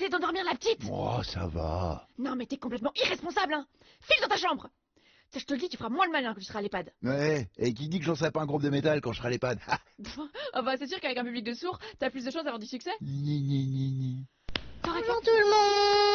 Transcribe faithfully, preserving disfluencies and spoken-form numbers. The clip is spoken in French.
essayer d'endormir la petite. Oh, ça va. Non mais t'es complètement irresponsable, hein. File dans ta chambre. Ça, je te le dis, tu feras moins le malin que tu seras à l'EHPAD. Ouais, et qui dit que j'en serai pas un groupe de métal quand je serai à l'EHPAD? Ah bah c'est sûr qu'avec un public de sourds, t'as plus de chances d'avoir du succès. Ni, ni, ni, ni. T'aurais Bonjour tout le monde.